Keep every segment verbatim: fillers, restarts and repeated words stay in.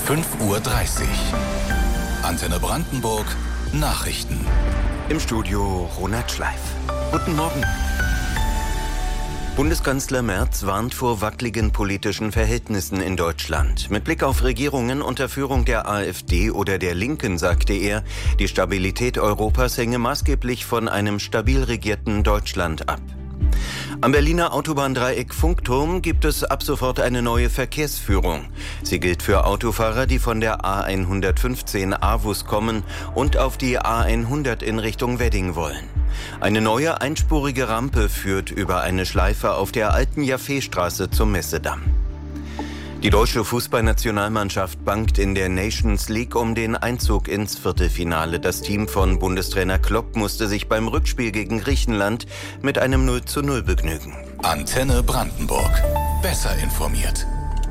fünf Uhr dreißig. Antenne Brandenburg, Nachrichten. Im Studio Ronald Schleif. Guten Morgen. Bundeskanzler Merz warnt vor wackeligen politischen Verhältnissen in Deutschland. Mit Blick auf Regierungen unter Führung der AfD oder der Linken sagte er, die Stabilität Europas hänge maßgeblich von einem stabil regierten Deutschland ab. Am Berliner Autobahndreieck Funkturm gibt es ab sofort eine neue Verkehrsführung. Sie gilt für Autofahrer, die von der A hundertfünfzehn Avus kommen und auf die A hundert in Richtung Wedding wollen. Eine neue einspurige Rampe führt über eine Schleife auf der alten Jaffeestraße zum Messedamm. Die deutsche Fußballnationalmannschaft bangt in der Nations League um den Einzug ins Viertelfinale. Das Team von Bundestrainer Klopp musste sich beim Rückspiel gegen Griechenland mit einem null zu null begnügen. Antenne Brandenburg. Besser informiert.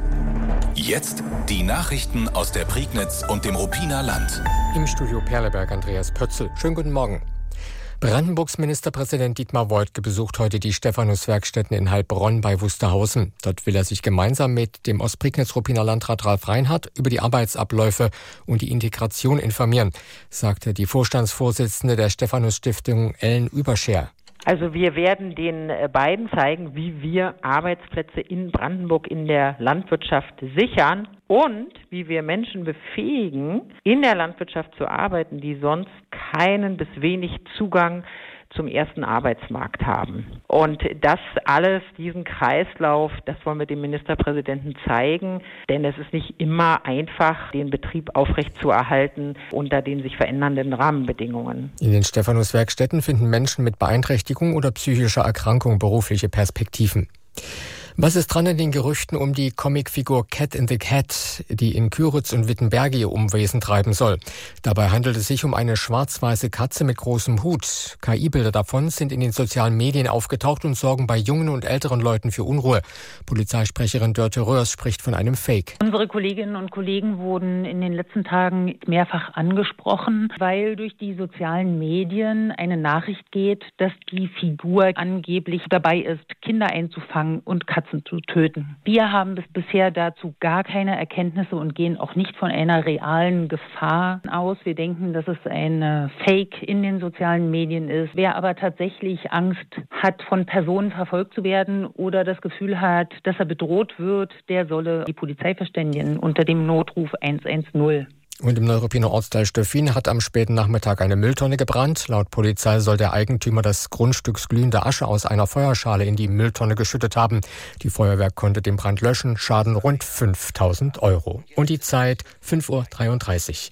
Jetzt die Nachrichten aus der Prignitz und dem Ruppiner Land. Im Studio Perleberg Andreas Pötzl. Schönen guten Morgen. Brandenburgs Ministerpräsident Dietmar Woidke besucht heute die Stephanus-Werkstätten in Heilbronn bei Wusterhausen. Dort will er sich gemeinsam mit dem Ostprignitz-Ruppiner Landrat Ralf Reinhardt über die Arbeitsabläufe und die Integration informieren, sagte die Vorstandsvorsitzende der Stephanus-Stiftung Ellen Überscher. Also wir werden den beiden zeigen, wie wir Arbeitsplätze in Brandenburg in der Landwirtschaft sichern und wie wir Menschen befähigen, in der Landwirtschaft zu arbeiten, die sonst keinen bis wenig Zugang zum ersten Arbeitsmarkt haben. Und das alles, diesen Kreislauf, das wollen wir dem Ministerpräsidenten zeigen, denn es ist nicht immer einfach, den Betrieb aufrechtzuerhalten unter den sich verändernden Rahmenbedingungen. In den Stephanus-Werkstätten finden Menschen mit Beeinträchtigung oder psychischer Erkrankung berufliche Perspektiven. Was ist dran an den Gerüchten um die Comicfigur Cat in the Cat, die in Küritz und Wittenberge ihr Unwesen treiben soll? Dabei handelt es sich um eine schwarz-weiße Katze mit großem Hut. K I-Bilder davon sind in den sozialen Medien aufgetaucht und sorgen bei jungen und älteren Leuten für Unruhe. Polizeisprecherin Dörte Röhrs spricht von einem Fake. Unsere Kolleginnen und Kollegen wurden in den letzten Tagen mehrfach angesprochen, weil durch die sozialen Medien eine Nachricht geht, dass die Figur angeblich dabei ist, Kinder einzufangen und Katzen zu töten. Wir haben bis bisher dazu gar keine Erkenntnisse und gehen auch nicht von einer realen Gefahr aus. Wir denken, dass es ein Fake in den sozialen Medien ist. Wer aber tatsächlich Angst hat, von Personen verfolgt zu werden oder das Gefühl hat, dass er bedroht wird, der solle die Polizei verständigen unter dem Notruf eins eins null. Und im Neuruppiner Ortsteil Stöffin hat am späten Nachmittag eine Mülltonne gebrannt. Laut Polizei soll der Eigentümer des Grundstücks glühende Asche aus einer Feuerschale in die Mülltonne geschüttet haben. Die Feuerwehr konnte den Brand löschen. Schaden rund fünftausend Euro. Und die Zeit fünf Uhr dreiunddreißig.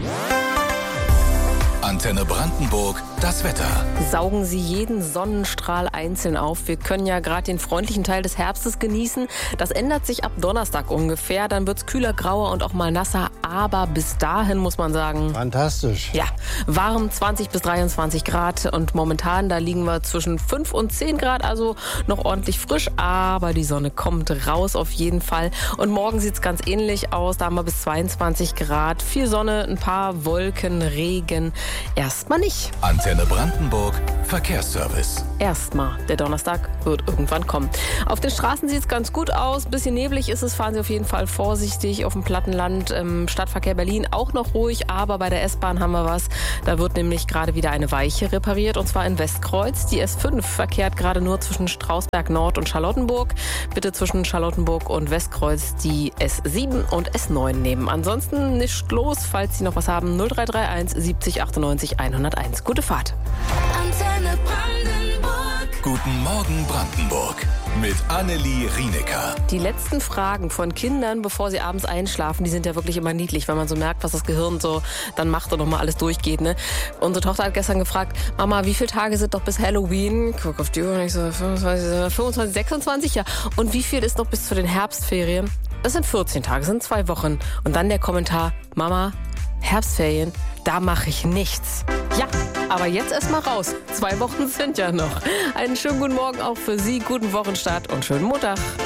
Antenne Brandenburg, das Wetter. Saugen Sie jeden Sonnenstrahl einzeln auf. Wir können ja gerade den freundlichen Teil des Herbstes genießen. Das ändert sich ab Donnerstag ungefähr. Dann wird es kühler, grauer und auch mal nasser. Aber bis dahin muss man sagen... Fantastisch. Ja, warm, zwanzig bis dreiundzwanzig Grad. Und momentan, da liegen wir zwischen fünf und zehn Grad. Also noch ordentlich frisch. Aber die Sonne kommt raus auf jeden Fall. Und morgen sieht es ganz ähnlich aus. Da haben wir bis zweiundzwanzig Grad. Viel Sonne, ein paar Wolken, Regen. Erstmal nicht. Antenne Brandenburg, Verkehrsservice. Erstmal. Der Donnerstag wird irgendwann kommen. Auf den Straßen sieht es ganz gut aus. Bisschen neblig ist es. Fahren Sie auf jeden Fall vorsichtig. Auf dem Plattenland, im Stadtverkehr Berlin auch noch ruhig. Aber bei der S-Bahn haben wir was. Da wird nämlich gerade wieder eine Weiche repariert. Und zwar in Westkreuz. Die S fünf verkehrt gerade nur zwischen Strausberg Nord und Charlottenburg. Bitte zwischen Charlottenburg und Westkreuz die S sieben und S neun nehmen. Ansonsten nicht los, falls Sie noch was haben. null drei drei eins siebzig achtundneunzig hunderteins. Gute Fahrt. Antenne Brandenburg. Guten Morgen Brandenburg. Mit Annelie Rienecker. Die letzten Fragen von Kindern, bevor sie abends einschlafen, die sind ja wirklich immer niedlich, wenn man so merkt, was das Gehirn so dann macht und nochmal alles durchgeht. Ne? Unsere Tochter hat gestern gefragt, Mama, wie viele Tage sind noch bis Halloween? Guck auf die Uhr und ich so, fünfundzwanzig, fünfundzwanzig, sechsundzwanzig, ja. Und wie viel ist noch bis zu den Herbstferien? Das sind vierzehn Tage, das sind zwei Wochen. Und dann der Kommentar, Mama, Herbstferien, da mache ich nichts. Ja, aber jetzt erst mal raus. Zwei Wochen sind ja noch. Einen schönen guten Morgen auch für Sie, guten Wochenstart und schönen Montag.